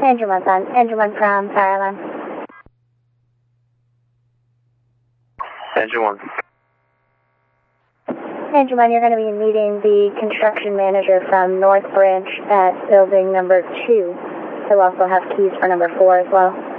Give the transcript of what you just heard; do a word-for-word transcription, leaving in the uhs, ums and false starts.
Engine one's on. Engine one from fire alarm. Engine one. Engine one, you're going to be meeting the construction manager from North Branch at building number two. He'll also have keys for number four as well.